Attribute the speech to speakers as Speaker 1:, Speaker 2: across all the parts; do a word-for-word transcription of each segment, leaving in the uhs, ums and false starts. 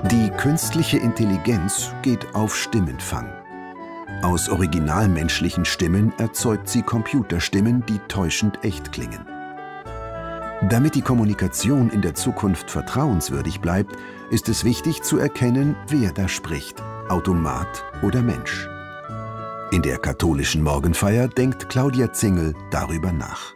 Speaker 1: Die künstliche Intelligenz geht auf Stimmenfang. Aus originalmenschlichen Stimmen erzeugt sie Computerstimmen, die täuschend echt klingen. Damit die Kommunikation in der Zukunft vertrauenswürdig bleibt, ist es wichtig zu erkennen, wer da spricht, Automat oder Mensch. In der katholischen Morgenfeier denkt Claudia Zingel darüber nach.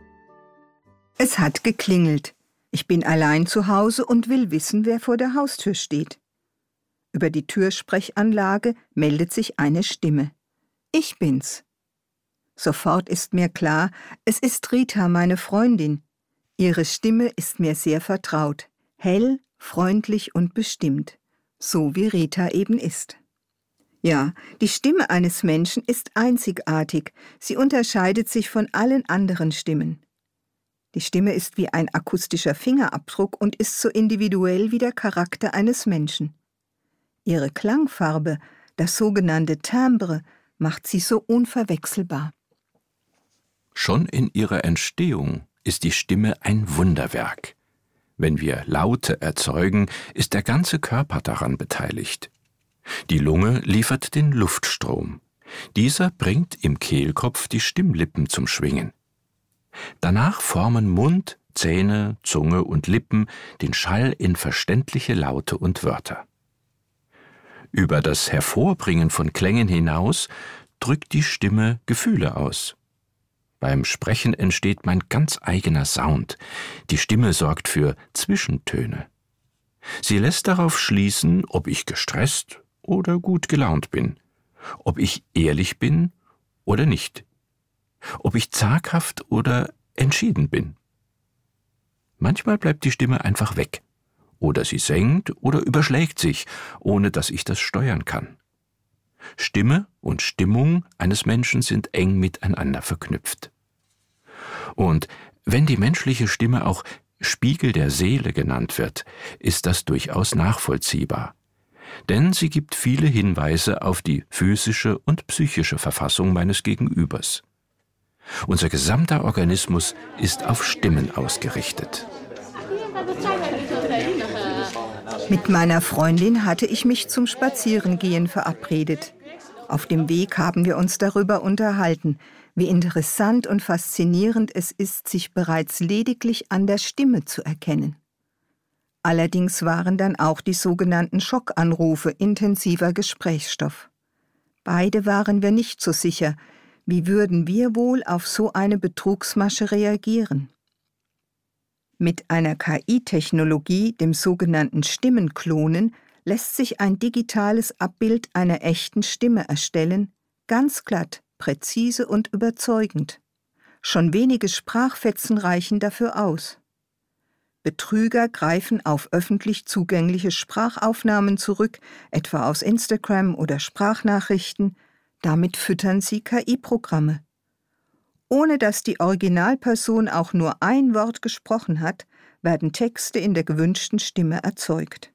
Speaker 2: Es hat geklingelt. Ich bin allein zu Hause und will wissen, wer vor der Haustür steht. Über die Türsprechanlage meldet sich eine Stimme. Ich bin's. Sofort ist mir klar, es ist Rita, meine Freundin. Ihre Stimme ist mir sehr vertraut, hell, freundlich und bestimmt, so wie Rita eben ist. Ja, die Stimme eines Menschen ist einzigartig, sie unterscheidet sich von allen anderen Stimmen. Die Stimme ist wie ein akustischer Fingerabdruck und ist so individuell wie der Charakter eines Menschen. Ihre Klangfarbe, das sogenannte Timbre, macht sie so unverwechselbar.
Speaker 3: Schon in ihrer Entstehung ist die Stimme ein Wunderwerk. Wenn wir Laute erzeugen, ist der ganze Körper daran beteiligt. Die Lunge liefert den Luftstrom. Dieser bringt im Kehlkopf die Stimmlippen zum Schwingen. Danach formen Mund, Zähne, Zunge und Lippen den Schall in verständliche Laute und Wörter. Über das Hervorbringen von Klängen hinaus drückt die Stimme Gefühle aus. Beim Sprechen entsteht mein ganz eigener Sound. Die Stimme sorgt für Zwischentöne. Sie lässt darauf schließen, ob ich gestresst oder gut gelaunt bin, ob ich ehrlich bin oder nicht, ob ich zaghaft oder entschieden bin. Manchmal bleibt die Stimme einfach weg, oder sie senkt oder überschlägt sich, ohne dass ich das steuern kann. Stimme und Stimmung eines Menschen sind eng miteinander verknüpft. Und wenn die menschliche Stimme auch Spiegel der Seele genannt wird, ist das durchaus nachvollziehbar. Denn sie gibt viele Hinweise auf die physische und psychische Verfassung meines Gegenübers. Unser gesamter Organismus ist auf Stimmen ausgerichtet.
Speaker 2: Mit meiner Freundin hatte ich mich zum Spazierengehen verabredet. Auf dem Weg haben wir uns darüber unterhalten, wie interessant und faszinierend es ist, sich bereits lediglich an der Stimme zu erkennen. Allerdings waren dann auch die sogenannten Schockanrufe intensiver Gesprächsstoff. Beide waren wir nicht so sicher, wie würden wir wohl auf so eine Betrugsmasche reagieren. Mit einer K I-Technologie, dem sogenannten Stimmenklonen, lässt sich ein digitales Abbild einer echten Stimme erstellen, ganz glatt, präzise und überzeugend. Schon wenige Sprachfetzen reichen dafür aus. Betrüger greifen auf öffentlich zugängliche Sprachaufnahmen zurück, etwa aus Instagram oder Sprachnachrichten. Damit füttern sie K I-Programme. Ohne dass die Originalperson auch nur ein Wort gesprochen hat, werden Texte in der gewünschten Stimme erzeugt.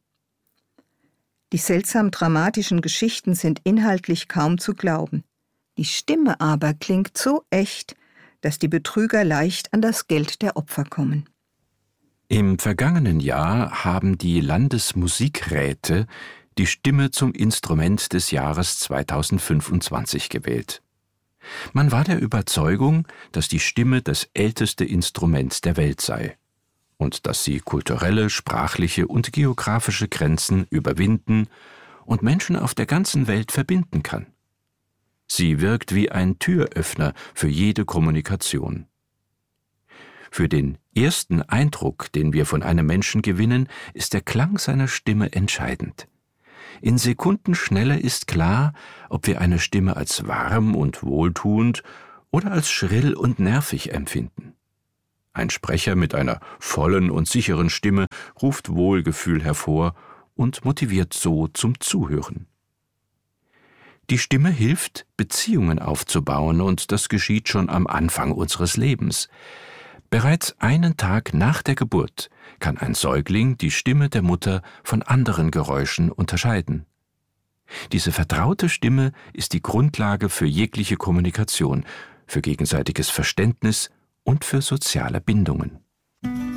Speaker 2: Die seltsam dramatischen Geschichten sind inhaltlich kaum zu glauben. Die Stimme aber klingt so echt, dass die Betrüger leicht an das Geld der Opfer kommen.
Speaker 3: Im vergangenen Jahr haben die Landesmusikräte die Stimme zum Instrument des Jahres zweitausendfünfundzwanzig gewählt. Man war der Überzeugung, dass die Stimme das älteste Instrument der Welt sei und dass sie kulturelle, sprachliche und geografische Grenzen überwinden und Menschen auf der ganzen Welt verbinden kann. Sie wirkt wie ein Türöffner für jede Kommunikation. Für den ersten Eindruck, den wir von einem Menschen gewinnen, ist der Klang seiner Stimme entscheidend. In Sekundenschnelle ist klar, ob wir eine Stimme als warm und wohltuend oder als schrill und nervig empfinden. Ein Sprecher mit einer vollen und sicheren Stimme ruft Wohlgefühl hervor und motiviert so zum Zuhören. Die Stimme hilft, Beziehungen aufzubauen, und das geschieht schon am Anfang unseres Lebens. Bereits einen Tag nach der Geburt kann ein Säugling die Stimme der Mutter von anderen Geräuschen unterscheiden. Diese vertraute Stimme ist die Grundlage für jegliche Kommunikation, für gegenseitiges Verständnis und für soziale Bindungen.